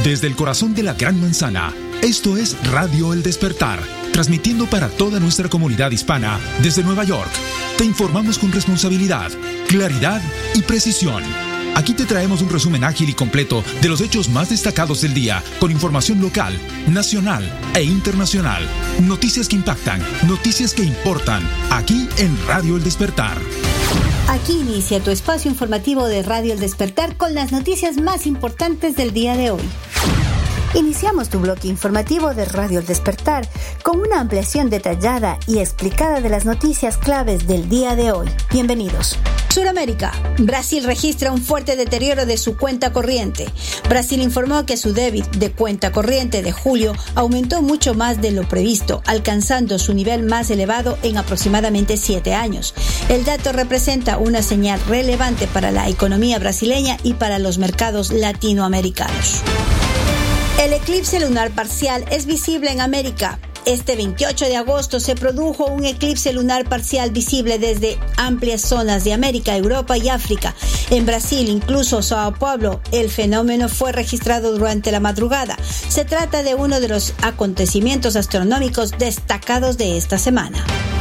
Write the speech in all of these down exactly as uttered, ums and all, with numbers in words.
Desde el corazón de la Gran Manzana, esto es Radio El Despertar, transmitiendo para toda nuestra comunidad hispana desde Nueva York. Te informamos con responsabilidad, claridad y precisión. Aquí te traemos un resumen ágil y completo de los hechos más destacados del día, con información local, nacional e internacional. Noticias que impactan, noticias que importan, aquí en Radio El Despertar. Aquí inicia tu espacio informativo de Radio El Despertar con las noticias más importantes del día de hoy. Iniciamos tu bloque informativo de Radio El Despertar con una ampliación detallada y explicada de las noticias claves del día de hoy. Bienvenidos. Suramérica. Brasil registra un fuerte deterioro de su cuenta corriente. Brasil informó que su débito de cuenta corriente de julio aumentó mucho más de lo previsto, alcanzando su nivel más elevado en aproximadamente siete años. El dato representa una señal relevante para la economía brasileña y para los mercados latinoamericanos. El eclipse lunar parcial es visible en América. Este veintiocho de agosto se produjo un eclipse lunar parcial visible desde amplias zonas de América, Europa y África. En Brasil, incluso Sao Paulo, el fenómeno fue registrado durante la madrugada. Se trata de uno de los acontecimientos astronómicos destacados de esta semana.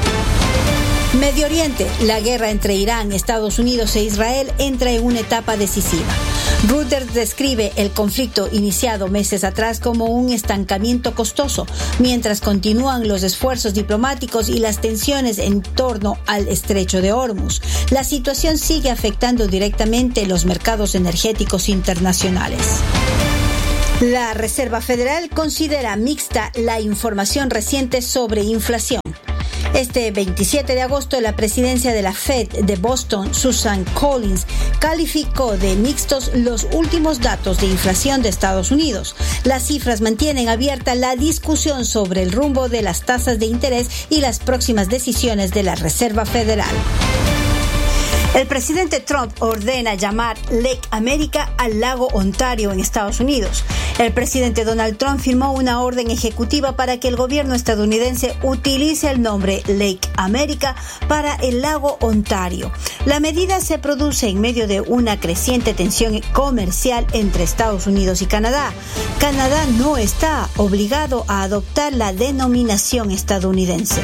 Medio Oriente. La guerra entre Irán, Estados Unidos e Israel entra en una etapa decisiva. Reuters describe el conflicto iniciado meses atrás como un estancamiento costoso, mientras continúan los esfuerzos diplomáticos y las tensiones en torno al estrecho de Hormuz. La situación sigue afectando directamente los mercados energéticos internacionales. La Reserva Federal considera mixta la información reciente sobre inflación. Este veintisiete de agosto, la presidencia de la Fed de Boston, Susan Collins, calificó de mixtos los últimos datos de inflación de Estados Unidos. Las cifras mantienen abierta la discusión sobre el rumbo de las tasas de interés y las próximas decisiones de la Reserva Federal. El presidente Trump ordena llamar Lake America al lago Ontario en Estados Unidos. El presidente Donald Trump firmó una orden ejecutiva para que el gobierno estadounidense utilice el nombre Lake America para el lago Ontario. La medida se produce en medio de una creciente tensión comercial entre Estados Unidos y Canadá. Canadá no está obligado a adoptar la denominación estadounidense.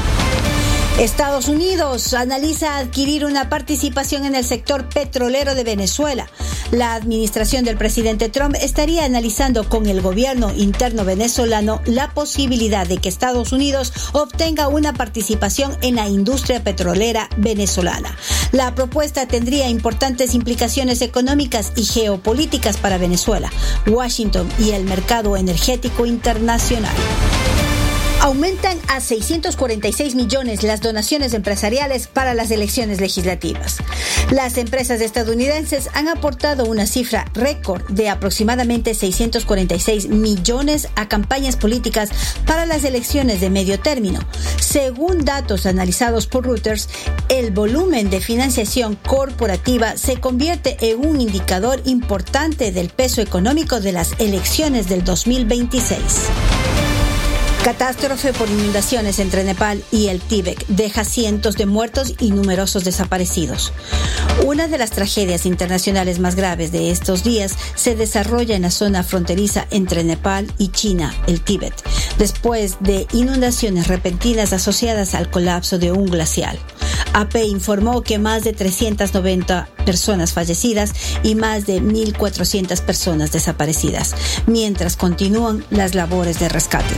Estados Unidos analiza adquirir una participación en el sector petrolero de Venezuela. La administración del presidente Trump estaría analizando con el gobierno interno venezolano la posibilidad de que Estados Unidos obtenga una participación en la industria petrolera venezolana. La propuesta tendría importantes implicaciones económicas y geopolíticas para Venezuela, Washington y el mercado energético internacional. Aumentan a seiscientos cuarenta y seis millones las donaciones empresariales para las elecciones legislativas. Las empresas estadounidenses han aportado una cifra récord de aproximadamente seiscientos cuarenta y seis millones a campañas políticas para las elecciones de medio término. Según datos analizados por Reuters, el volumen de financiación corporativa se convierte en un indicador importante del peso económico de las elecciones del dos mil veintiséis. Catástrofe por inundaciones entre Nepal y el Tíbet deja cientos de muertos y numerosos desaparecidos. Una de las tragedias internacionales más graves de estos días se desarrolla en la zona fronteriza entre Nepal y China, el Tíbet, después de inundaciones repentinas asociadas al colapso de un glacial. A P informó que más de trescientas noventa personas fallecidas y más de mil cuatrocientas personas desaparecidas, mientras continúan las labores de rescate.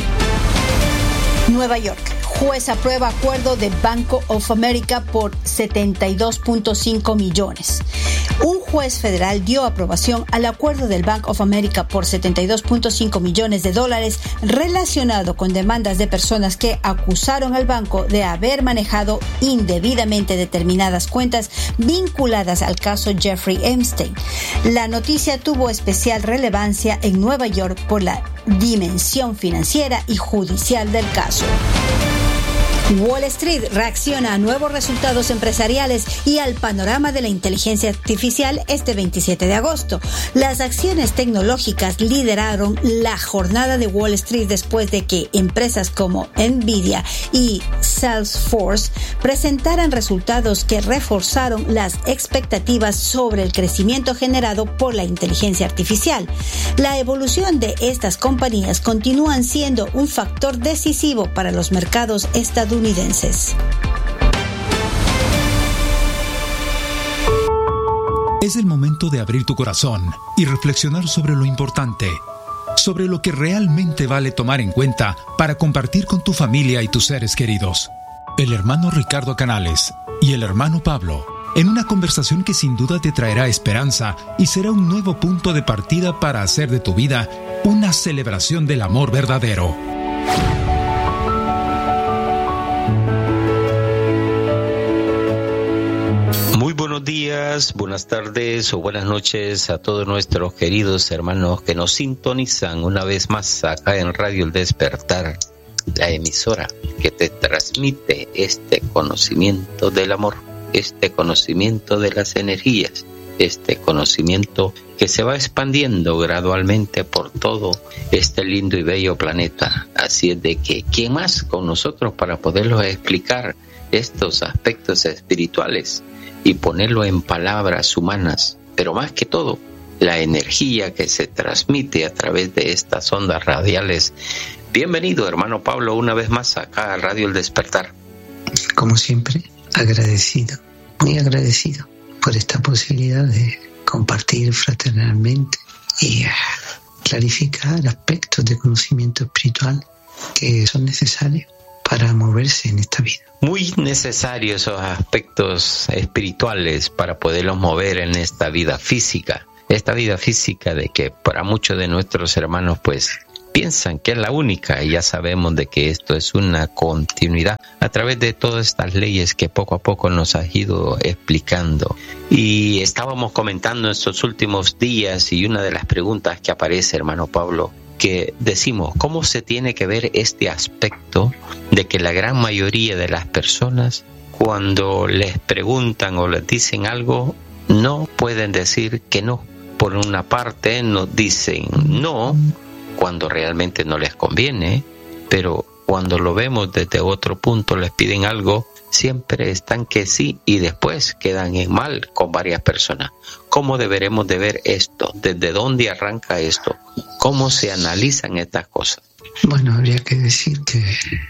Nueva York. Juez aprueba acuerdo de Bank of America por setenta y dos punto cinco millones. Un juez federal dio aprobación al acuerdo del Bank of America por setenta y dos punto cinco millones de dólares relacionado con demandas de personas que acusaron al banco de haber manejado indebidamente determinadas cuentas vinculadas al caso Jeffrey Epstein. La noticia tuvo especial relevancia en Nueva York por la dimensión financiera y judicial del caso. Wall Street reacciona a nuevos resultados empresariales y al panorama de la inteligencia artificial este veintisiete de agosto. Las acciones tecnológicas lideraron la jornada de Wall Street después de que empresas como Nvidia y Salesforce presentaran resultados que reforzaron las expectativas sobre el crecimiento generado por la inteligencia artificial. La evolución de estas compañías continúan siendo un factor decisivo para los mercados estadounidenses. Es el momento de abrir tu corazón y reflexionar sobre lo importante, sobre lo que realmente vale tomar en cuenta para compartir con tu familia y tus seres queridos. El hermano Ricardo Canales y el hermano Pablo, en una conversación que sin duda te traerá esperanza y será un nuevo punto de partida para hacer de tu vida una celebración del amor verdadero. Muy buenos días, buenas tardes o buenas noches a todos nuestros queridos hermanos que nos sintonizan una vez más acá en Radio El Despertar, la emisora que te transmite este conocimiento del amor, este conocimiento de las energías, este conocimiento que se va expandiendo gradualmente por todo este lindo y bello planeta. Así es de que, ¿quién más con nosotros para poderlos explicar estos aspectos espirituales y ponerlo en palabras humanas? Pero más que todo, la energía que se transmite a través de estas ondas radiales. Bienvenido, hermano Pablo, una vez más acá a Radio El Despertar. Como siempre, agradecido, muy agradecido por esta posibilidad de compartir fraternalmente y clarificar aspectos de conocimiento espiritual que son necesarios para moverse en esta vida. Muy necesarios esos aspectos espirituales para poderlos mover en esta vida física. Esta vida física de que para muchos de nuestros hermanos pues piensan que es la única, y ya sabemos de que esto es una continuidad a través de todas estas leyes que poco a poco nos has ido explicando. Y estábamos comentando estos últimos días y una de las preguntas que aparece, hermano Pablo, que decimos, ¿cómo se tiene que ver este aspecto de que la gran mayoría de las personas, cuando les preguntan o les dicen algo, no pueden decir que no? Por una parte nos dicen no cuando realmente no les conviene, pero cuando lo vemos desde otro punto, les piden algo, siempre están que sí y después quedan en mal con varias personas. ¿Cómo deberemos de ver esto? ¿Desde dónde arranca esto? ¿Cómo se analizan estas cosas? Bueno, habría que decir que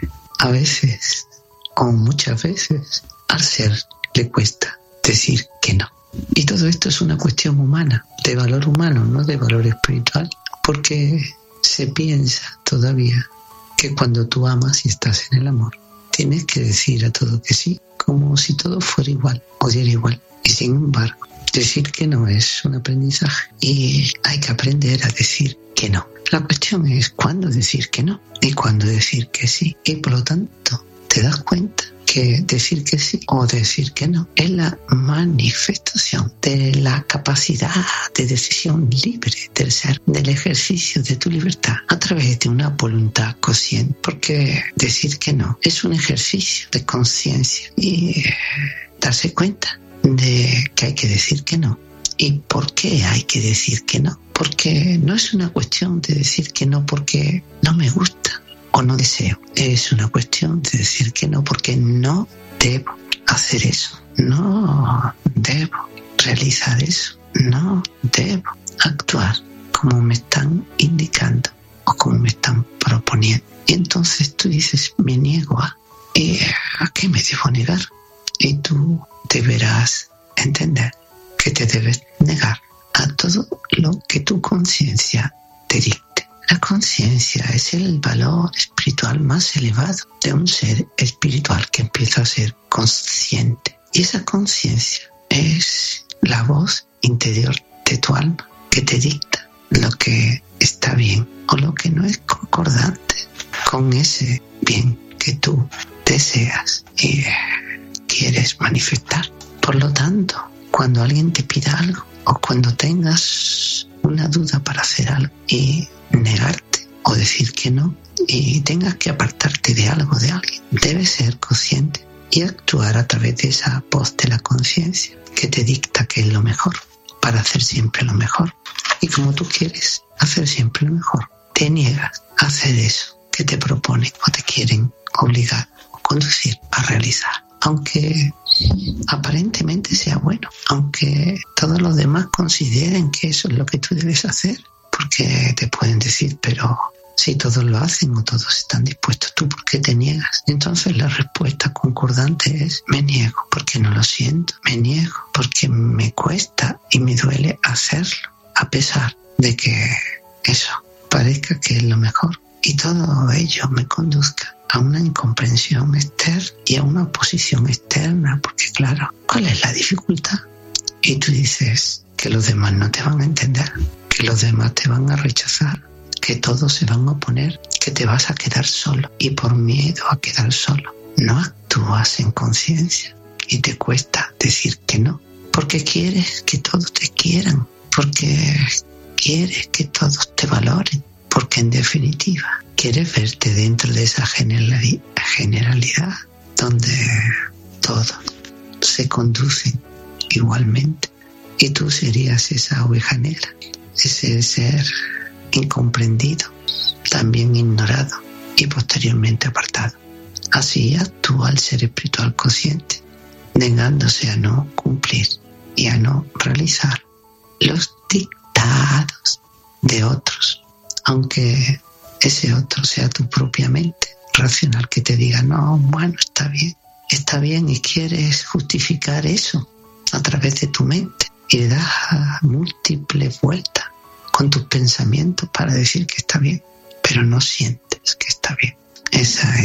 a veces, o muchas veces, al ser le cuesta decir que no. Y todo esto es una cuestión humana, de valor humano, no de valor espiritual, porque se piensa todavía que cuando tú amas y estás en el amor, tienes que decir a todo que sí, como si todo fuera igual o diera igual. Y sin embargo, decir que no es un aprendizaje y hay que aprender a decir que no. La cuestión es cuándo decir que no y cuándo decir que sí. Y por lo tanto, te das cuenta que decir que sí o decir que no es la manifestación de la capacidad de decisión libre del ser, del ejercicio de tu libertad a través de una voluntad consciente, porque decir que no es un ejercicio de conciencia y darse cuenta de que hay que decir que no. ¿Y por qué hay que decir que no? Porque no es una cuestión de decir que no porque no me gusta o no deseo. Es una cuestión de decir que no porque no debo hacer eso, no debo realizar eso, no debo actuar como me están indicando o como me están proponiendo. Y entonces tú dices, me niego a, ¿y a qué me debo negar? Y tú deberás entender que te debes negar a todo lo que tu conciencia te dicte. La conciencia es el valor espiritual más elevado de un ser espiritual que empieza a ser consciente. Y esa conciencia es la voz interior de tu alma que te dicta lo que está bien o lo que no es concordante con ese bien que tú deseas y quieres manifestar. Por lo tanto, cuando alguien te pida algo o cuando tengas una duda para hacer algo y negarte o o decir que no y tengas que apartarte de algo, de alguien. Debes ser consciente y actuar a través de esa voz de la conciencia que te dicta qué es lo mejor, para hacer siempre lo mejor. Y como tú quieres hacer siempre lo mejor, te niegas a hacer eso que te proponen o te quieren obligar o conducir a realizar. Aunque aparentemente sea bueno, aunque todos los demás consideren que eso es lo que tú debes hacer, porque te pueden decir, pero si todos lo hacen o todos están dispuestos, ¿tú por qué te niegas? Entonces la respuesta concordante es, me niego porque no lo siento, me niego porque me cuesta y me duele hacerlo, a pesar de que eso parezca que es lo mejor y todo ello me conduzca a una incomprensión externa y a una oposición externa, porque claro, ¿cuál es la dificultad? Y tú dices que los demás no te van a entender, que los demás te van a rechazar, que todos se van a oponer, que te vas a quedar solo y por miedo a quedar solo no actúas en conciencia y te cuesta decir que no, porque quieres que todos te quieran, porque quieres que todos te valoren, porque en definitiva quieres verte dentro de esa generalidad donde todos se conducen igualmente y tú serías esa oveja negra, ese ser incomprendido, también ignorado y posteriormente apartado. Así actúa el ser espiritual consciente, negándose a no cumplir y a no realizar los dictados de otros, aunque ese otro sea tu propia mente racional que te diga, no, bueno, está bien, está bien, y quieres justificar eso a través de tu mente y le das múltiples vueltas con tus pensamientos para decir que está bien, pero no sientes que está bien. Esa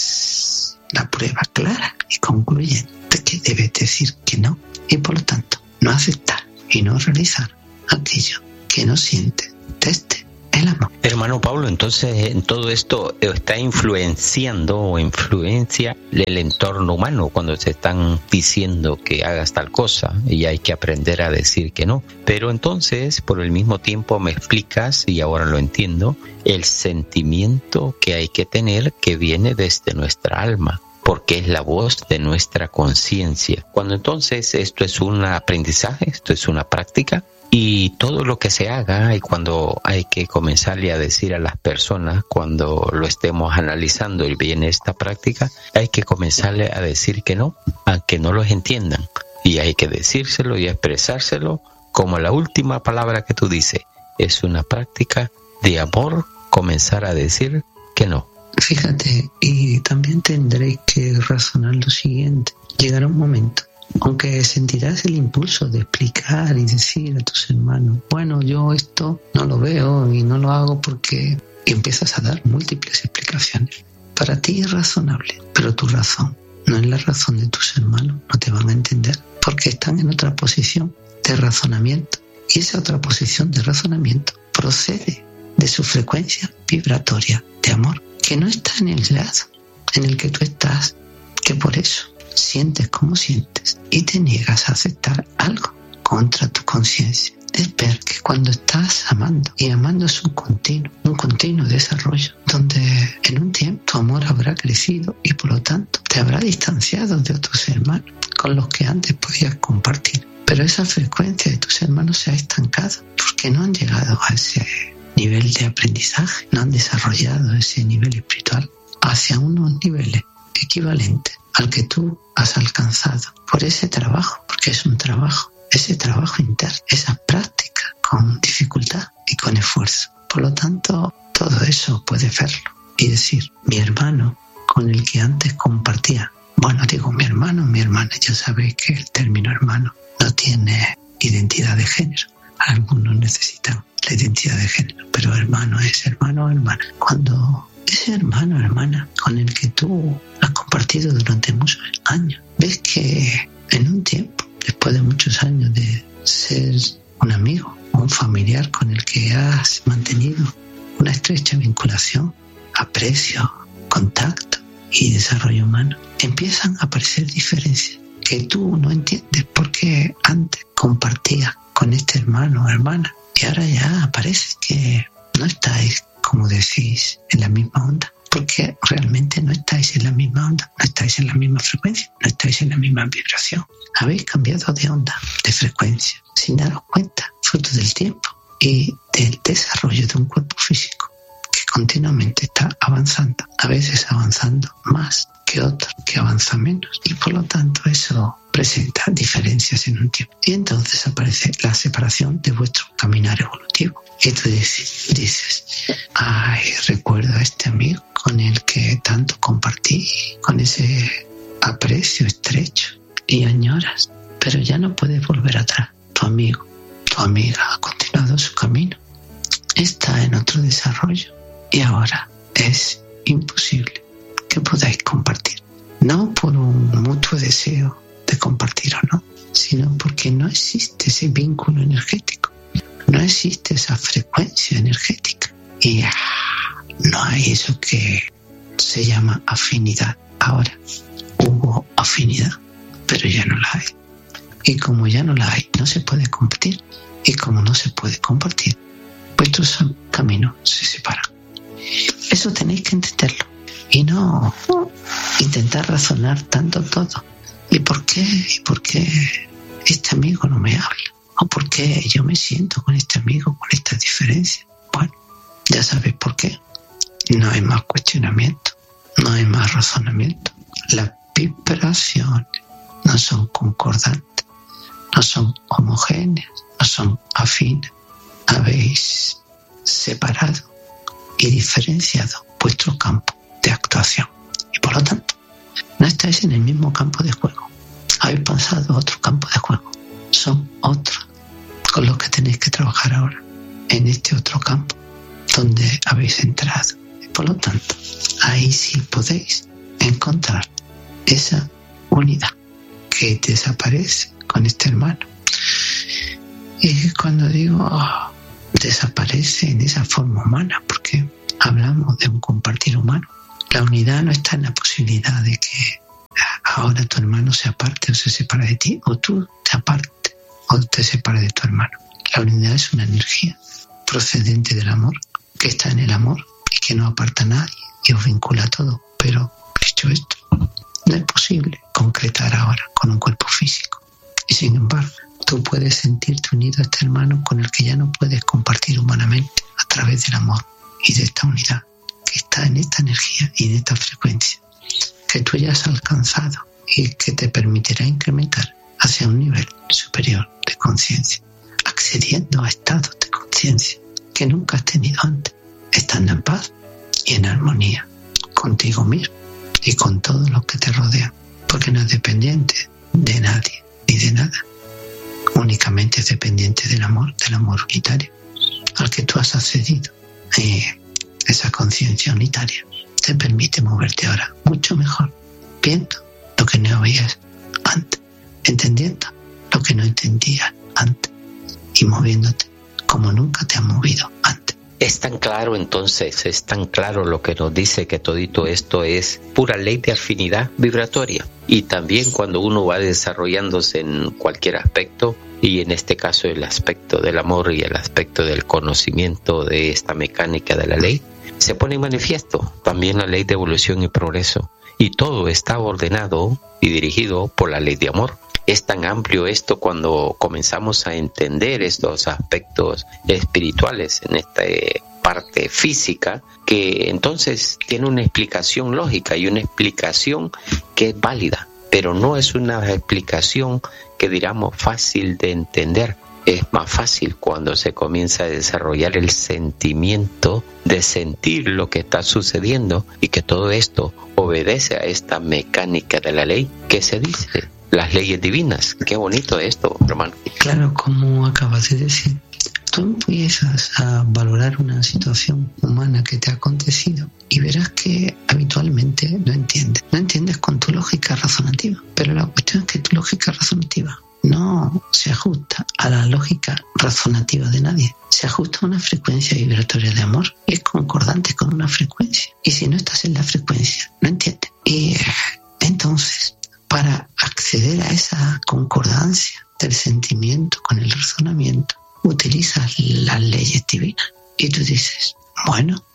es la prueba clara y concluyente de que debes decir que no y por lo tanto no aceptar y no realizar aquello que no sientes desde el amor. Hermano Pablo, entonces en todo esto está influenciando o influencia el entorno humano cuando te están diciendo que hagas tal cosa y hay que aprender a decir que no. Pero entonces por el mismo tiempo me explicas, y ahora lo entiendo, el sentimiento que hay que tener que viene desde nuestra alma, porque es la voz de nuestra conciencia. Cuando entonces esto es un aprendizaje, esto es una práctica, y todo lo que se haga, y cuando hay que comenzarle a decir a las personas, cuando lo estemos analizando y viene esta práctica, hay que comenzarle a decir que no, aunque no los entiendan. Y hay que decírselo y expresárselo como la última palabra que tú dices. Es una práctica de amor comenzar a decir que no. Fíjate, y también tendréis que razonar lo siguiente. Llegará un momento, aunque sentirás el impulso de explicar y decir a tus hermanos, bueno, yo esto no lo veo y no lo hago porque empiezas a dar múltiples explicaciones. Para ti es razonable, pero tu razón no es la razón de tus hermanos, no te van a entender porque están en otra posición de razonamiento y esa otra posición de razonamiento procede de su frecuencia vibratoria de amor, que no está en el lado en el que tú estás, que por eso sientes como sientes y te niegas a aceptar algo contra tu conciencia. Es ver que cuando estás amando, y amando es un continuo, un continuo desarrollo, donde en un tiempo tu amor habrá crecido y por lo tanto te habrá distanciado de otros hermanos con los que antes podías compartir. Pero esa frecuencia de tus hermanos se ha estancado porque no han llegado a ese nivel de aprendizaje, no han desarrollado ese nivel espiritual hacia unos niveles equivalentes al que tú has alcanzado por ese trabajo, porque es un trabajo, ese trabajo interno, esa práctica con dificultad y con esfuerzo. Por lo tanto, todo eso puedes verlo y decir, mi hermano con el que antes compartía, bueno, digo mi hermano, mi hermana, ya sabéis que el término hermano no tiene identidad de género, algunos necesitan la identidad de género, pero hermano es hermano o hermana. Cuando ese hermano o hermana con el que tú has compartido durante muchos años, ves que en un tiempo, después de muchos años de ser un amigo o un familiar con el que has mantenido una estrecha vinculación, aprecio, contacto y desarrollo humano, empiezan a aparecer diferencias que tú no entiendes porque antes compartías con este hermano o hermana y ahora ya parece que no estáis como decís, en la misma onda, porque realmente no estáis en la misma onda, no estáis en la misma frecuencia, no estáis en la misma vibración. Habéis cambiado de onda, de frecuencia, sin daros cuenta, fruto del tiempo y del desarrollo de un cuerpo físico que continuamente está avanzando, a veces avanzando más que otro, que avanza menos, y por lo tanto eso presenta diferencias en un tiempo. Y entonces aparece la separación de vuestro caminar evolutivo. Y tú dices, dices, ay, recuerdo a este amigo con el que tanto compartí, con ese aprecio estrecho, y añoras, pero ya no puedes volver atrás. Tu amigo, tu amiga ha continuado su camino, está en otro desarrollo, y ahora es imposible que podáis compartir. No por un mutuo deseo de compartir o no, sino porque no existe ese vínculo energético, no existe esa frecuencia energética, y ah, no hay eso que se llama afinidad. Ahora hubo afinidad, pero ya no la hay, y como ya no la hay, no se puede compartir, y como no se puede compartir, vuestros caminos se separan. Eso tenéis que entenderlo, y no intentar razonar tanto todo. ¿Y por qué? ¿Y por qué este amigo no me habla? ¿O por qué yo me siento con este amigo con esta diferencia? Bueno, ya sabéis por qué. No hay más cuestionamiento, no hay más razonamiento. Las vibraciones no son concordantes, no son homogéneas, no son afines. Habéis separado y diferenciado vuestro campo de actuación, y por lo tanto no estáis en el mismo campo de juego. Habéis pasado a otro campo de juego. Son otros con los que tenéis que trabajar ahora, en este otro campo donde habéis entrado. Y por lo tanto, ahí sí podéis encontrar esa unidad que desaparece con este hermano. Y cuando digo oh, desaparece en esa forma humana, porque hablamos de un compartir humano, la unidad no está en la posibilidad de que ahora tu hermano se aparte o se separe de ti, o tú te aparte o te separes de tu hermano. La unidad es una energía procedente del amor, que está en el amor y que no aparta a nadie y os vincula a todo. Pero, dicho esto, no es posible concretar ahora con un cuerpo físico. Y sin embargo, tú puedes sentirte unido a este hermano con el que ya no puedes compartir humanamente a través del amor y de esta unidad que está en esta energía y en esta frecuencia que tú ya has alcanzado y que te permitirá incrementar hacia un nivel superior de conciencia, accediendo a estados de conciencia que nunca has tenido antes, estando en paz y en armonía contigo mismo y con todos los que te rodean, porque no es dependiente de nadie ni de nada, únicamente es dependiente del amor, del amor unitario al que tú has accedido. Y esa conciencia unitaria te permite moverte ahora mucho mejor, viendo lo que no veías antes, entendiendo lo que no entendías antes y moviéndote como nunca te has movido antes. Es tan claro entonces, es tan claro lo que nos dice que todito esto es pura ley de afinidad vibratoria. Y también cuando uno va desarrollándose en cualquier aspecto, y en este caso el aspecto del amor y el aspecto del conocimiento de esta mecánica de la ley, se pone en manifiesto también la ley de evolución y progreso. Y todo está ordenado y dirigido por la ley de amor. Es tan amplio esto cuando comenzamos a entender estos aspectos espirituales en esta parte física, que entonces tiene una explicación lógica y una explicación que es válida, pero no es una explicación que diríamos fácil de entender. Es más fácil cuando se comienza a desarrollar el sentimiento de sentir lo que está sucediendo y que todo esto obedece a esta mecánica de la ley que se dice. Las leyes divinas. Qué bonito esto, hermano. Claro, como acabas de decir, tú empiezas a valorar una situación humana que te ha acontecido y verás que habitualmente no entiendes. No entiendes con tu lógica razonativa, pero la cuestión es que tu lógica razonativa no se ajusta a la lógica razonativa de nadie. Se ajusta a una frecuencia vibratoria de amor y es concordante con una frecuencia. Y si no estás en la frecuencia, no entiendes. Y entonces, para acceder a esa concordancia del sentimiento con el razonamiento, utilizas las leyes divinas. Y tú dices, bueno,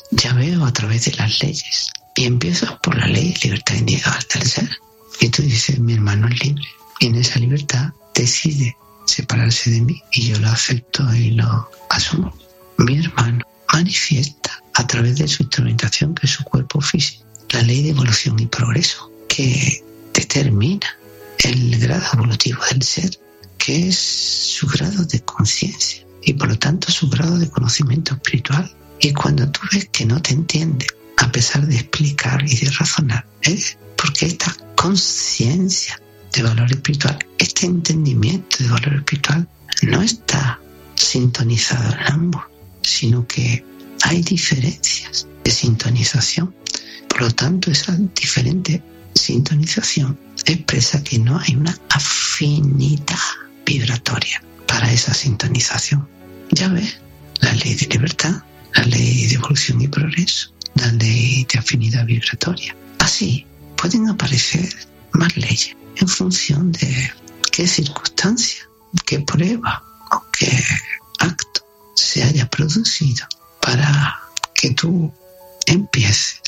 ya veo a través de las leyes. Y empiezas por la ley de libertad individual del ser. Y tú dices, mi hermano es libre. Y en esa libertad decide separarse de mí. Y yo lo acepto y lo asumo. Mi hermano manifiesta a través de su instrumentación, que es su cuerpo físico, la ley de evolución y progreso, que determina el grado evolutivo del ser, que es su grado de conciencia y por lo tanto su grado de conocimiento espiritual. Y cuando tú ves que no te entiende, a pesar de explicar y de razonar, es porque esta conciencia de valor espiritual, este entendimiento de valor espiritual, no está sintonizado en ambos, sino que hay diferencias de sintonización. Por lo tanto, esa diferente sintonización expresa que no hay una afinidad vibratoria para esa sintonización. Ya ves, la ley de libertad, la ley de evolución y progreso, la ley de afinidad vibratoria. Así pueden aparecer más leyes en función de qué circunstancia, qué prueba o qué acto se haya producido para que tú empieces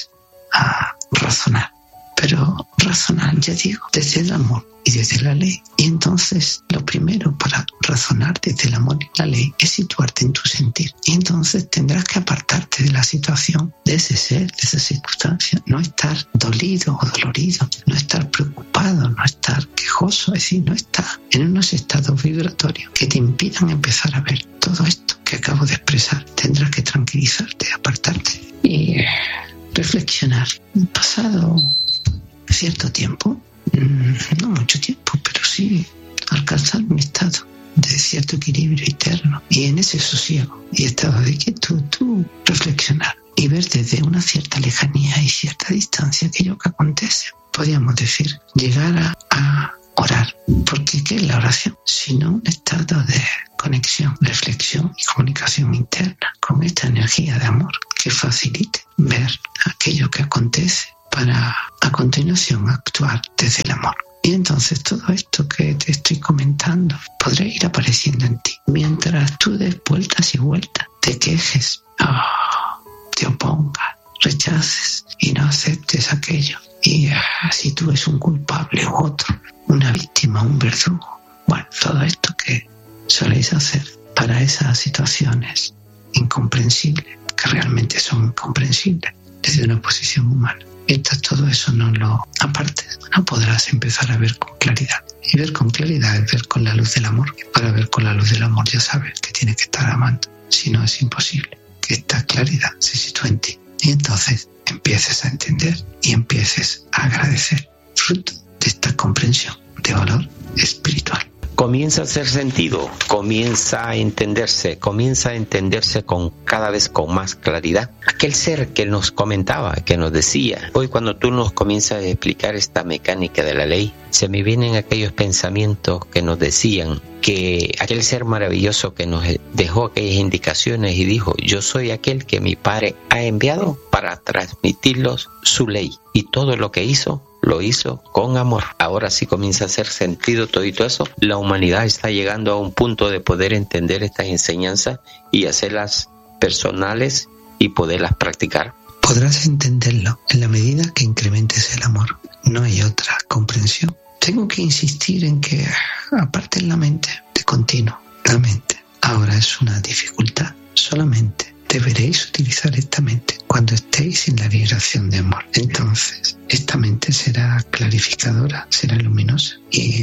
a razonar. Pero razonar, ya digo, desde el amor y desde la ley. Y entonces lo primero para razonar desde el amor y la ley es situarte en tu sentir. Y entonces tendrás que apartarte de la situación, de ese ser, de esa circunstancia. No estar dolido o dolorido, no estar preocupado, no estar quejoso. Es decir, no estar en unos estados vibratorios que te impidan empezar a ver todo esto que acabo de expresar. Tendrás que tranquilizarte, apartarte y reflexionar. Pasado cierto tiempo, no mucho tiempo, pero sí alcanzar un estado de cierto equilibrio interno y en ese sosiego y estado de quietud, tú reflexionar y ver desde una cierta lejanía y cierta distancia aquello que acontece. Podríamos decir, llegar a, a orar, porque ¿qué es la oración? Sino un estado de conexión, reflexión y comunicación interna con esta energía de amor que facilite ver aquello que acontece para a continuación actuar desde el amor. Y entonces todo esto que te estoy comentando podrá ir apareciendo en ti mientras tú des vueltas y vueltas, te quejes, oh, te opongas, rechaces y no aceptes aquello. Y ah, si tú eres un culpable u otro, una víctima, un verdugo, bueno, todo esto que soléis hacer para esas situaciones incomprensibles, que realmente son incomprensibles desde una posición humana. Mientras todo eso no lo apartes, no podrás empezar a ver con claridad. Y ver con claridad es ver con la luz del amor. Y para ver con la luz del amor ya sabes que tienes que estar amando. Si no, es imposible que esta claridad se sitúe en ti. Y entonces empieces a entender y empieces a agradecer, fruto de esta comprensión de valor espiritual. Comienza a hacer sentido, comienza a entenderse, comienza a entenderse con cada vez con más claridad. Aquel ser que nos comentaba, que nos decía, hoy cuando tú nos comienzas a explicar esta mecánica de la ley, se me vienen aquellos pensamientos que nos decían que aquel ser maravilloso que nos dejó aquellas indicaciones y dijo, yo soy aquel que mi Padre ha enviado para transmitirlos su ley, y todo lo que hizo lo hizo con amor. Ahora sí comienza a hacer sentido todo y todo eso. La humanidad está llegando a un punto de poder entender estas enseñanzas y hacerlas personales y poderlas practicar. Podrás entenderlo en la medida que incrementes el amor. No hay otra comprensión. Tengo que insistir en que aparten la mente de continuo. La mente ahora es una dificultad. Solamente deberéis utilizar esta mente cuando estéis en la vibración de amor. Entonces, esta mente será clarificadora, será luminosa y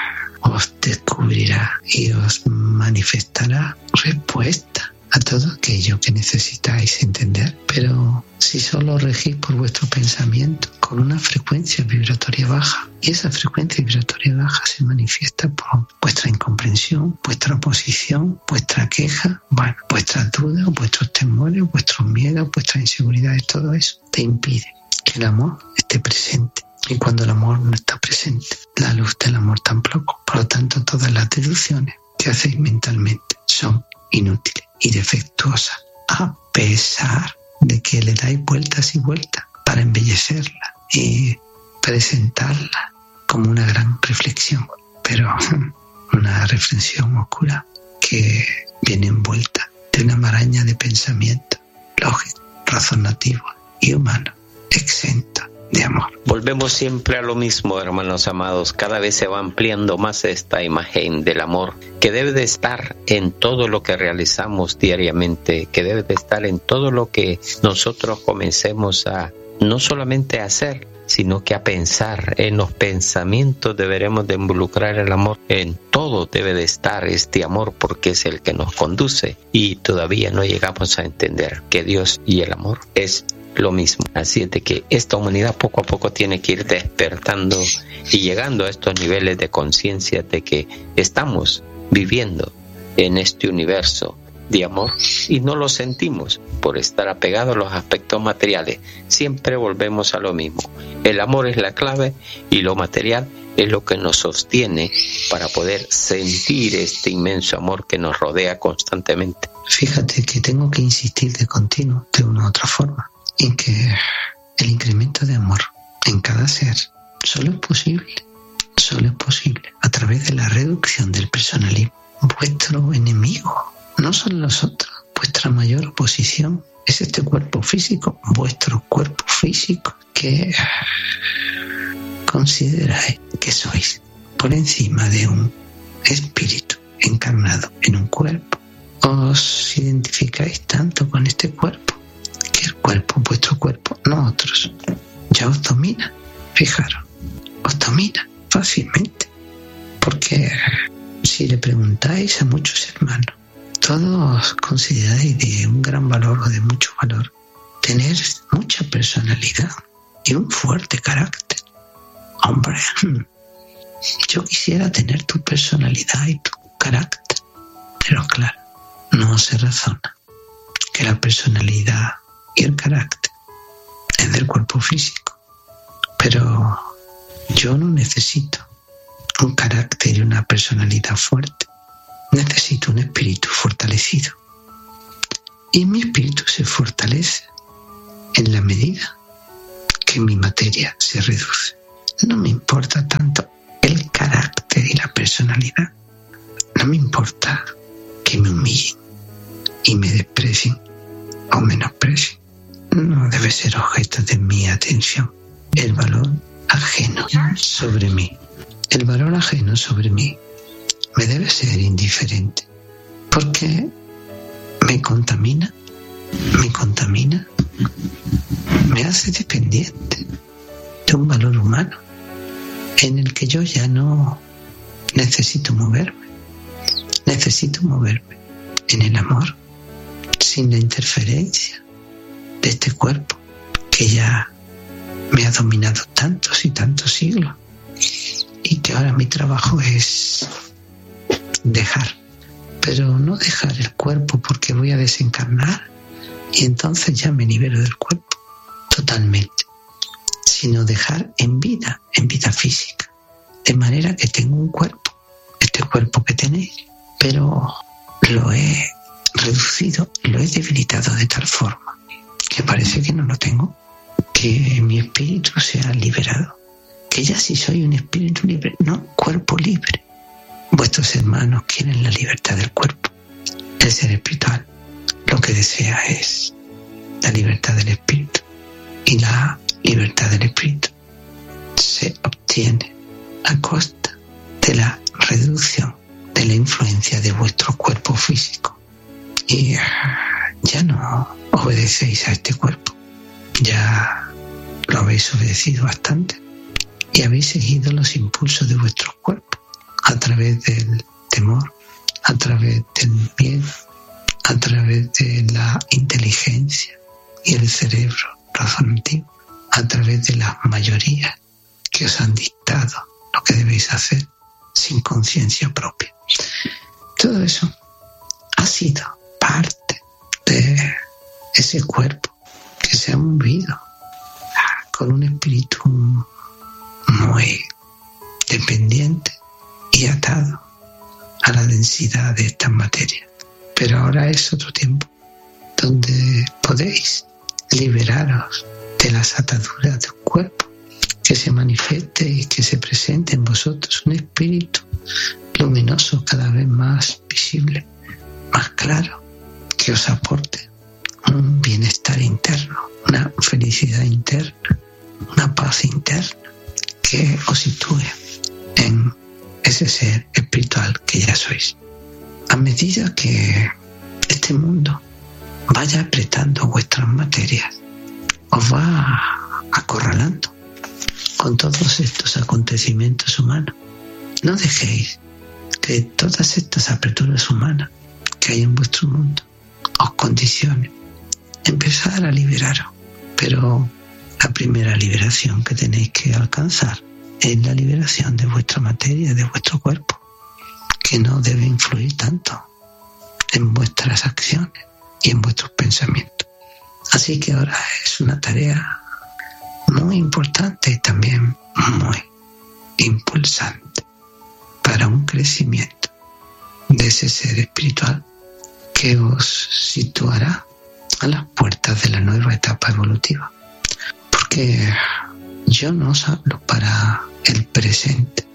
os descubrirá y os manifestará respuesta a todo aquello que necesitáis entender. Pero si solo regís por vuestro pensamiento con una frecuencia vibratoria baja, y esa frecuencia vibratoria baja se manifiesta por vuestra incomprensión, vuestra oposición, vuestra queja, bueno, vuestras dudas, vuestros temores, vuestros miedos, vuestras inseguridades, todo eso te impide que el amor esté presente. Y cuando el amor no está presente, la luz del amor tampoco. Por lo tanto, todas las deducciones que hacéis mentalmente son inútiles y defectuosas, a pesar de que le dais vueltas y vueltas para embellecerla y presentarla como una gran reflexión, pero una reflexión oscura que viene envuelta de una maraña de pensamientos lógicos razonativo y humano, exento de amor. Volvemos siempre a lo mismo, hermanos amados. Cada vez se va ampliando más esta imagen del amor que debe de estar en todo lo que realizamos diariamente, que debe de estar en todo lo que nosotros comencemos a no solamente a hacer, sino que a pensar. En los pensamientos deberemos de involucrar el amor. En todo debe de estar este amor, porque es el que nos conduce, y todavía no llegamos a entender que Dios y el amor es lo mismo. Así es de que esta humanidad poco a poco tiene que ir despertando y llegando a estos niveles de conciencia de que estamos viviendo en este universo de amor y no lo sentimos por estar apegados a los aspectos materiales. Siempre volvemos a lo mismo. El amor es la clave y lo material es lo que nos sostiene para poder sentir este inmenso amor que nos rodea constantemente. Fíjate que tengo que insistir de continuo, de una u otra forma, en que el incremento de amor en cada ser solo es posible, solo es posible a través de la reducción del personalismo. Vuestro enemigo no son los otros, vuestra mayor oposición es este cuerpo físico, vuestro cuerpo físico que consideráis que sois por encima de un espíritu encarnado en un cuerpo. Os identificáis tanto con este cuerpo que el cuerpo, vuestro cuerpo, no otros, ya os domina. Fijaros, os domina fácilmente, porque si le preguntáis a muchos hermanos, todos consideráis de un gran valor o de mucho valor tener mucha personalidad y un fuerte carácter. Hombre, yo quisiera tener tu personalidad y tu carácter, pero claro, no se razona que la personalidad y el carácter es del cuerpo físico, pero yo no necesito un carácter y una personalidad fuerte. Necesito un espíritu fortalecido. Y mi espíritu se fortalece en la medida que mi materia se reduce. No me importa tanto el carácter y la personalidad. No me importa que me humillen y me desprecien o menosprecien. No debe ser objeto de mi atención el valor ajeno sobre mí. El valor ajeno sobre mí me debe ser indiferente, porque me contamina, me contamina, me hace dependiente de un valor humano en el que yo ya no necesito moverme. Necesito moverme en el amor, sin la interferencia de este cuerpo que ya me ha dominado tantos y tantos siglos, y que ahora mi trabajo es dejar, pero no dejar el cuerpo porque voy a desencarnar y entonces ya me libero del cuerpo totalmente, sino dejar en vida, en vida física, de manera que tengo un cuerpo, este cuerpo que tenéis, pero lo he reducido, lo he debilitado de tal forma que parece que no lo tengo, que mi espíritu se ha liberado, que ya sí soy un espíritu libre, no cuerpo libre. Vuestros hermanos quieren la libertad del cuerpo. El ser espiritual lo que desea es la libertad del espíritu, y la libertad del espíritu se obtiene a costa de la reducción de la influencia de vuestro cuerpo físico. Y ya no obedecéis a este cuerpo, ya lo habéis obedecido bastante y habéis seguido los impulsos de vuestro cuerpo a través del temor, a través del miedo, a través de la inteligencia y el cerebro razonativo, a través de las mayorías que os han dictado lo que debéis hacer sin conciencia propia. Todo eso ha sido parte de ese cuerpo que se ha movido con un espíritu muy dependiente y atado a la densidad de estas materias. Pero ahora es otro tiempo donde podéis liberaros de las ataduras de un cuerpo, que se manifieste y que se presente en vosotros un espíritu luminoso, cada vez más visible, más claro, que os aporte un bienestar interno felicidad interna, una paz interna que os sitúe en ese ser espiritual que ya sois. A medida que este mundo vaya apretando vuestras materias, os va acorralando con todos estos acontecimientos humanos, no dejéis que todas estas aperturas humanas que hay en vuestro mundo os condicionen. Empezar a liberaros, pero la primera liberación que tenéis que alcanzar es la liberación de vuestra materia, de vuestro cuerpo, que no debe influir tanto en vuestras acciones y en vuestros pensamientos. Así que ahora es una tarea muy importante y también muy impulsante para un crecimiento de ese ser espiritual que os situará a las puertas de la nueva etapa evolutiva. Porque yo no os hablo para el presente,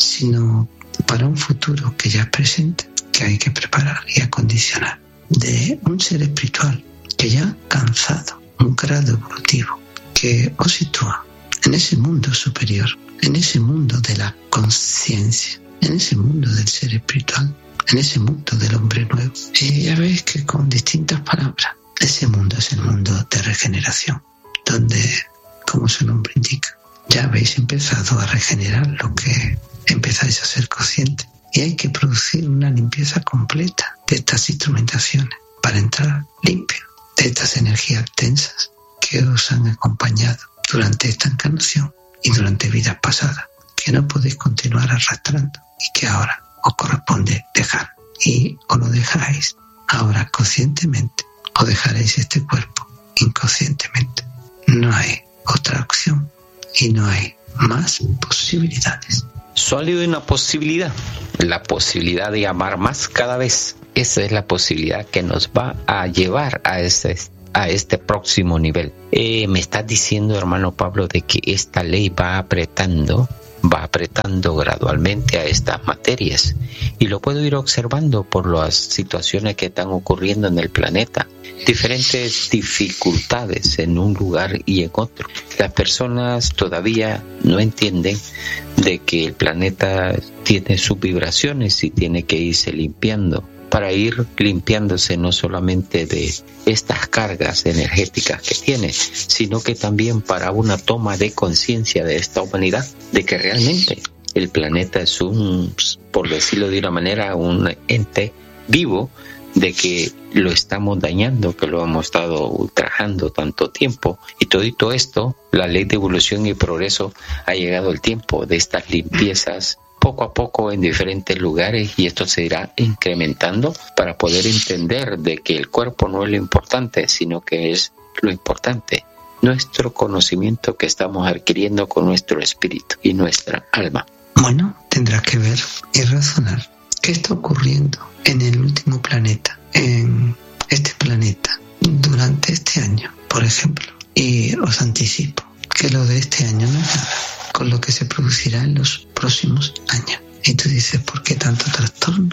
sino para un futuro que ya es presente, que hay que preparar y acondicionar, de un ser espiritual que ya ha alcanzado un grado evolutivo que os sitúa en ese mundo superior, en ese mundo de la conciencia, en ese mundo del ser espiritual, en ese mundo del hombre nuevo. Y ya veis que con distintas palabras, ese mundo es el mundo de regeneración, donde, como su nombre indica, ya habéis empezado a regenerar lo que empezáis a ser conscientes. Y hay que producir una limpieza completa de estas instrumentaciones para entrar limpio de estas energías tensas que os han acompañado durante esta encarnación y durante vidas pasadas, que no podéis continuar arrastrando y que ahora os corresponde dejar. Y os lo dejáis ahora conscientemente, o dejaréis este cuerpo inconscientemente. No hay otra opción y no hay más posibilidades. Solo hay una posibilidad, la posibilidad de amar más cada vez. Esa es la posibilidad que nos va a llevar a este, a este próximo nivel. Eh, me estás diciendo, hermano Pablo, de que esta ley va apretando, va apretando gradualmente a estas materias. Y lo puedo ir observando por las situaciones que están ocurriendo en el planeta. Diferentes dificultades en un lugar y en otro. Las personas todavía no entienden de que el planeta tiene sus vibraciones y tiene que irse limpiando, para ir limpiándose no solamente de estas cargas energéticas que tiene, sino que también para una toma de conciencia de esta humanidad, de que realmente el planeta es un, por decirlo de una manera, un ente vivo, de que lo estamos dañando, que lo hemos estado ultrajando tanto tiempo. Y todo esto, la ley de evolución y progreso, ha llegado el tiempo de estas limpiezas poco a poco en diferentes lugares, y esto se irá incrementando para poder entender de que el cuerpo no es lo importante, sino que es lo importante nuestro conocimiento que estamos adquiriendo con nuestro espíritu y nuestra alma. Bueno, tendrás que ver y razonar qué está ocurriendo en el último planeta, en este planeta, durante este año, por ejemplo. Y os anticipo que lo de este año no es nada con lo que se producirá en los próximos años. Y tú dices, ¿por qué tanto trastorno?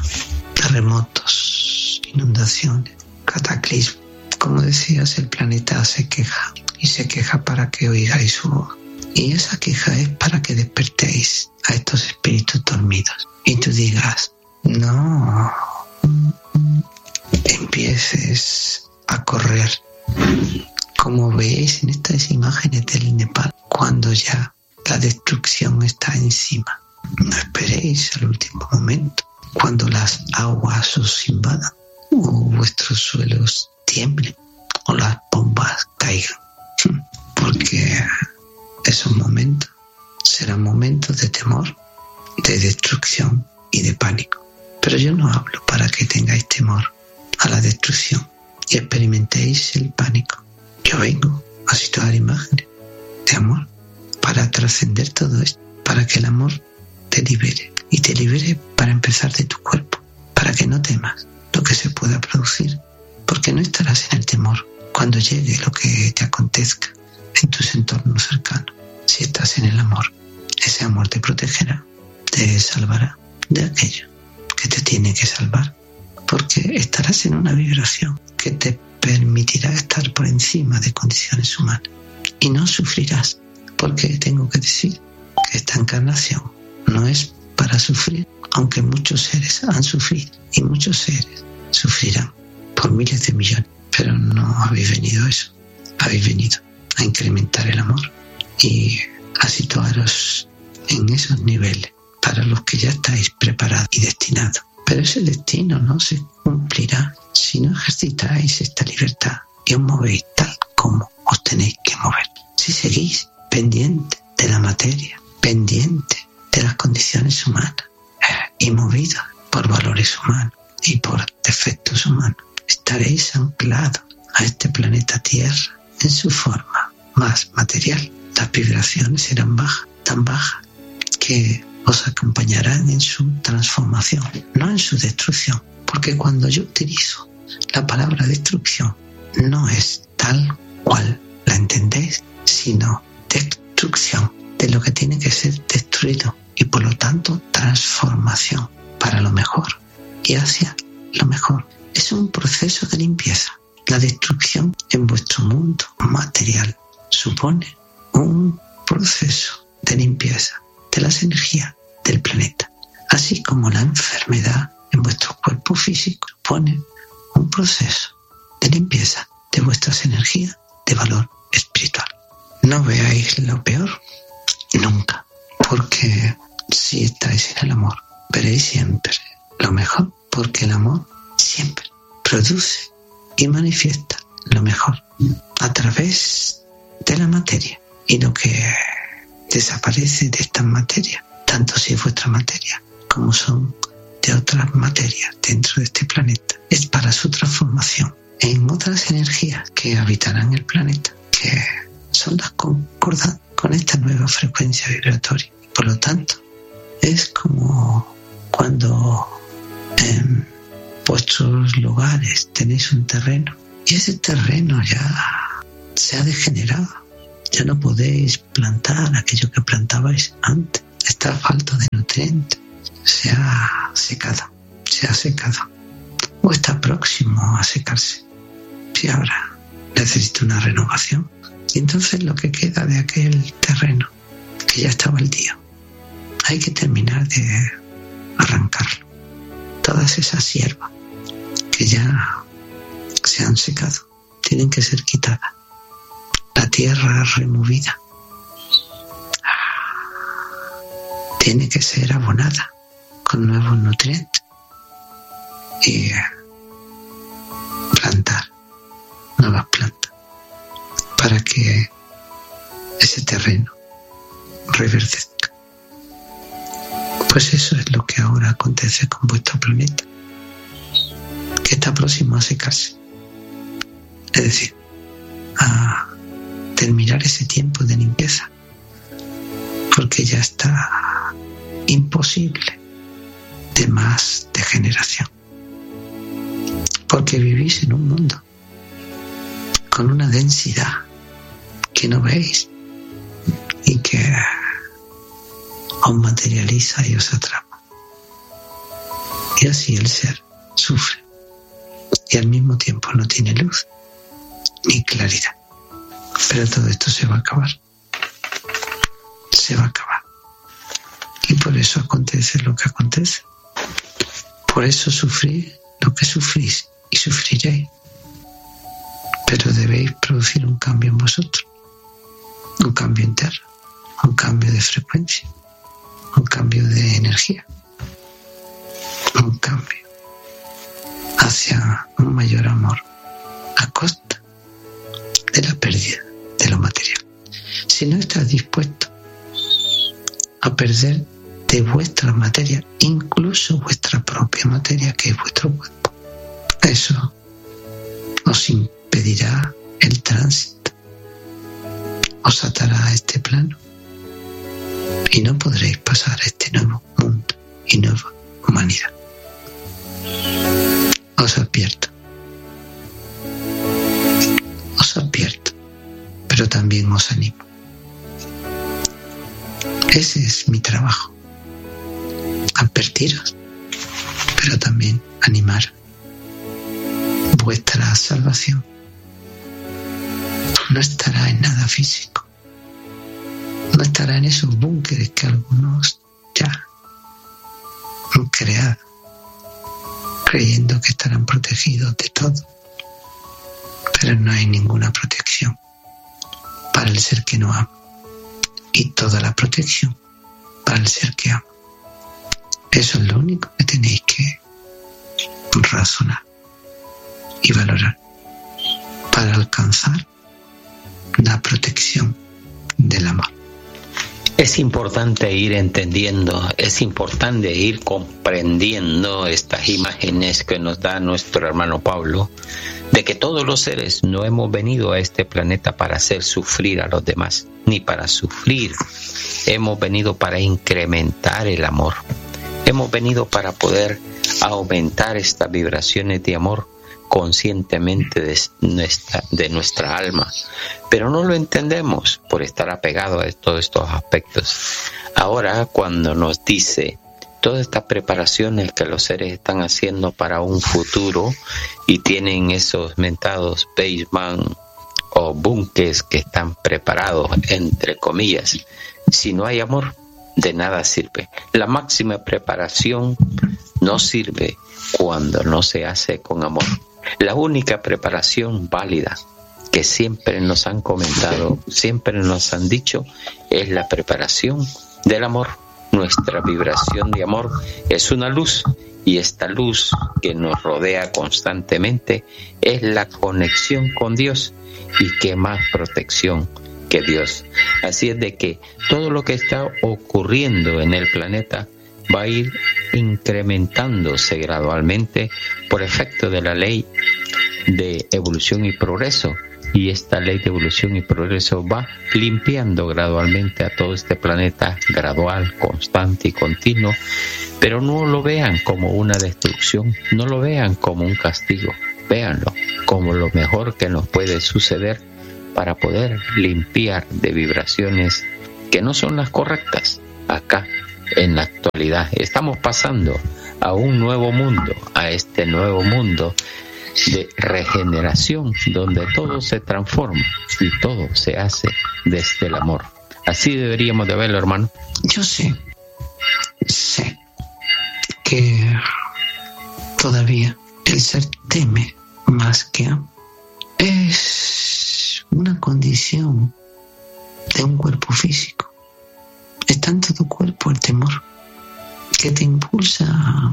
Terremotos, inundaciones, cataclismos. Como decías, el planeta se queja, y se queja para que oigáis su voz. Y esa queja es para que despertéis a estos espíritus dormidos. Y tú digas, no, empieces a correr, como veis en estas imágenes del Nepal, cuando ya la destrucción está encima. No esperéis al último momento, cuando las aguas os invadan, o vuestros suelos tiemblen, o las bombas caigan, porque esos momentos serán momentos de temor, de destrucción y de pánico. Pero yo no hablo para que tengáis temor a la destrucción y experimentéis el pánico. Yo vengo a situar imágenes de amor para trascender todo esto, para que el amor te libere, y te libere para empezar de tu cuerpo, para que no temas lo que se pueda producir, porque no estarás en el temor cuando llegue lo que te acontezca en tus entornos cercanos. Si estás en el amor, ese amor te protegerá, te salvará de aquello que te tiene que salvar, porque estarás en una vibración que te permitirá estar por encima de condiciones humanas y no sufrirás, porque tengo que decir que esta encarnación no es para sufrir, aunque muchos seres han sufrido y muchos seres sufrirán por miles de millones, pero no habéis venido a eso, habéis venido a incrementar el amor y a situaros en esos niveles para los que ya estáis preparados y destinados. Pero ese destino no se cumplirá si no ejercitáis esta libertad y os movéis tal como os tenéis que mover. Si seguís pendiente de la materia, pendiente de las condiciones humanas y movidos por valores humanos y por defectos humanos, estaréis anclados a este planeta Tierra en su forma más material. Las vibraciones serán bajas, tan bajas que os acompañarán en su transformación, no en su destrucción, porque cuando yo utilizo la palabra destrucción no es tal cual la entendéis, sino destrucción de lo que tiene que ser destruido y por lo tanto transformación para lo mejor y hacia lo mejor. Es un proceso de limpieza. La destrucción en vuestro mundo material supone un proceso de limpieza de las energías del planeta, así como la enfermedad en vuestro cuerpo físico supone un proceso de limpieza de vuestras energías de valor espiritual. No veáis lo peor nunca, porque si estáis en el amor, veréis siempre lo mejor, porque el amor siempre produce y manifiesta lo mejor a través de la materia, y lo que desaparece de estas materias, tanto si es vuestra materia como son de otras materias dentro de este planeta, es para su transformación en otras energías que habitarán el planeta, que son las concordantes con esta nueva frecuencia vibratoria. Por lo tanto, es como cuando en vuestros lugares tenéis un terreno y ese terreno ya se ha degenerado. Ya no podéis plantar aquello que plantabais antes. Está falto de nutrientes. Se ha secado, se ha secado. O está próximo a secarse. Si ahora necesita una renovación. Y entonces lo que queda de aquel terreno, que ya está baldío, hay que terminar de arrancarlo. Todas esas hierbas que ya se han secado tienen que ser quitadas. La tierra removida tiene que ser abonada con nuevos nutrientes y plantar nuevas plantas para que ese terreno reverdezca. Pues eso es lo que ahora acontece con vuestro planeta, que está próximo a secarse, es decir, a terminar ese tiempo de limpieza, porque ya está imposible de más degeneración, porque vivís en un mundo con una densidad que no veis y que os materializa y os atrapa, y así el ser sufre y al mismo tiempo no tiene luz ni claridad. Pero todo esto se va a acabar. Se va a acabar. Y por eso acontece lo que acontece. Por eso sufrís lo que sufrís y sufriréis. Pero debéis producir un cambio en vosotros. Un cambio interno. Un cambio de frecuencia. Un cambio de energía. Un cambio hacia un mayor amor a costa de la pérdida de lo material. Si no estás dispuesto a perder de vuestra materia, incluso vuestra propia materia, que es vuestro cuerpo, eso os impedirá el tránsito, os atará a este plano y no podréis pasar a este nuevo mundo y nueva humanidad. Os advierto, os advierto, pero también os animo. Ese es mi trabajo, advertiros, pero también animar vuestra salvación no estará en nada físico, no estará en esos búnkeres que algunos ya han creado, creyendo que estarán protegidos de todo, pero no hay ninguna protección para el ser que no ama, y toda la protección para el ser que ama. Eso es lo único que tenéis que razonar y valorar para alcanzar la protección del amor. Es importante ir entendiendo, es importante ir comprendiendo estas imágenes que nos da nuestro hermano Pablo, de que todos los seres no hemos venido a este planeta para hacer sufrir a los demás, ni para sufrir. Hemos venido para incrementar el amor. Hemos venido para poder aumentar estas vibraciones de amor conscientemente de nuestra, de nuestra alma, pero no lo entendemos por estar apegado a todos estos aspectos. Ahora, cuando nos dice todas estas preparaciones que los seres están haciendo para un futuro y tienen esos mentados basement o búnkeres que están preparados, entre comillas, si no hay amor, de nada sirve. La máxima preparación no sirve cuando no se hace con amor. La única preparación válida que siempre nos han comentado, siempre nos han dicho, es la preparación del amor. Nuestra vibración de amor es una luz, y esta luz que nos rodea constantemente es la conexión con Dios, y qué más protección que Dios. Así es de que todo lo que está ocurriendo en el planeta va a ir incrementándose gradualmente por efecto de la ley de evolución y progreso, y esta ley de evolución y progreso va limpiando gradualmente a todo este planeta, gradual, constante y continuo. Pero no lo vean como una destrucción, no lo vean como un castigo, véanlo como lo mejor que nos puede suceder para poder limpiar de vibraciones que no son las correctas acá. En la actualidad estamos pasando a un nuevo mundo, a este nuevo mundo de regeneración, donde todo se transforma y todo se hace desde el amor. Así deberíamos de verlo, hermano. Yo sé, sé que todavía el ser teme más que ama. Es una condición de un cuerpo físico. Está en todo cuerpo el temor, que te impulsa a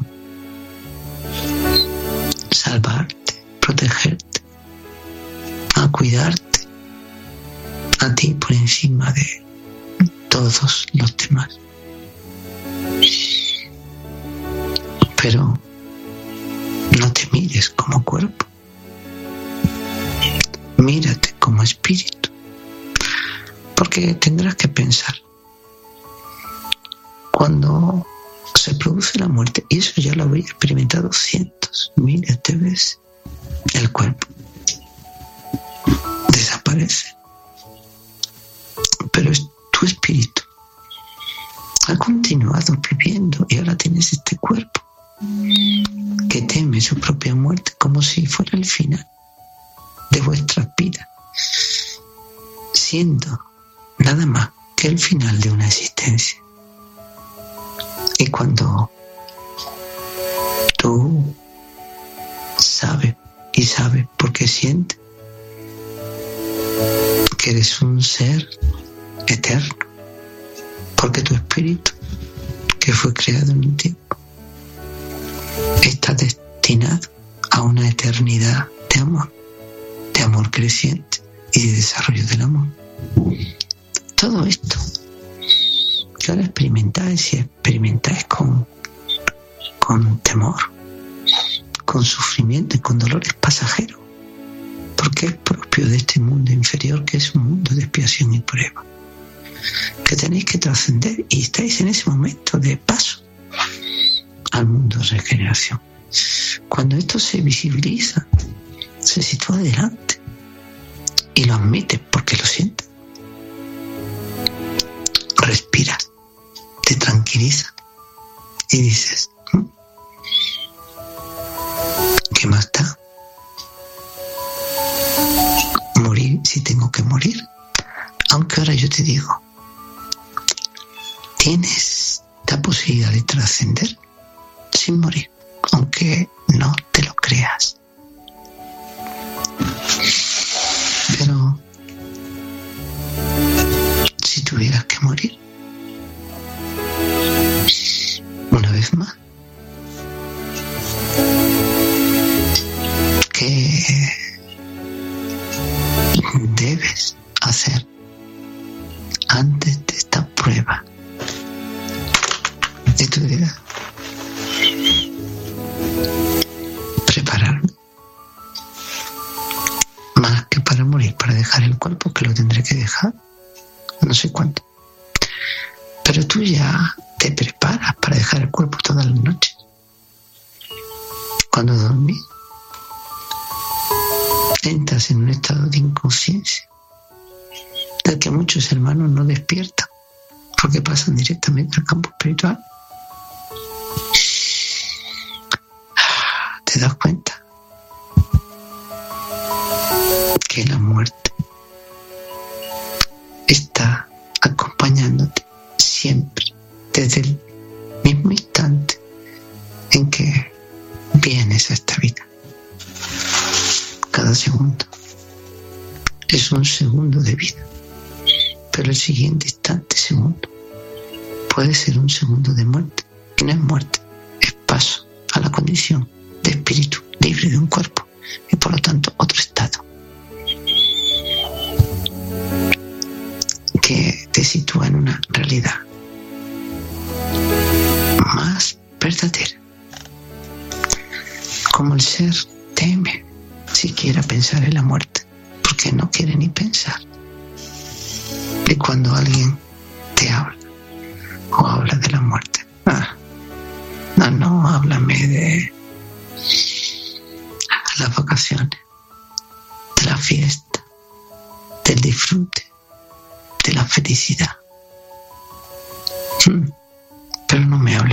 salvarte, protegerte, a cuidarte, a ti por encima de todos los demás. Pero no te mires como cuerpo, mírate como espíritu, porque tendrás que pensar. Cuando se produce la muerte, y eso ya lo habría experimentado cientos, miles de veces, el cuerpo desaparece, pero es tu espíritu ha continuado viviendo, y ahora tienes este cuerpo que teme su propia muerte como si fuera el final de vuestras vidas, siendo nada más que el final de una existencia. Y cuando tú sabes y sabes porque sientes que eres un ser eterno, porque tu espíritu, que fue creado en un tiempo, está destinado a una eternidad de amor, de amor creciente y de desarrollo del amor. Todo esto que ahora experimentáis, y experimentáis con, con temor, con sufrimiento y con dolores pasajeros, porque es propio de este mundo inferior, que es un mundo de expiación y prueba, que tenéis que trascender, y estáis en ese momento de paso al mundo de regeneración. Cuando esto se visibiliza, se sitúa delante y lo admites porque lo sientes, respiras, te tranquiliza y dices, ¿Mm? ¿qué más da? Morir si tengo que morir. ahora yo te digo, tienes la posibilidad de trascender sin morir, aunque no te lo creas. Pero si tuvieras que morir una vez más, ¿qué debes hacer antes de esta prueba de tu vida? Prepararme, más que para morir, para dejar el cuerpo, que lo tendré que dejar no sé cuánto, pero tú ya te preparas para dejar el cuerpo todas las noches. Cuando dormís, entras en un estado de inconsciencia del que muchos hermanos no despiertan porque pasan directamente al campo espiritual. ¿Te das cuenta que la muerte está acompañándote siempre, desde el mismo instante en que vienes a esta vida? Cada segundo es un segundo de vida, pero el siguiente instante, segundo, puede ser un segundo de muerte, que no es muerte, es paso a la condición de espíritu libre de un cuerpo y por lo tanto otro estado que te sitúa en una realidad más verdadera. Como el ser teme siquiera pensar en la muerte, porque no quiere ni pensar. Y cuando alguien te habla o habla de la muerte, ah, no, no, háblame de las vacaciones, de la fiesta, del disfrute, de la felicidad. Hmm. Pero no me hable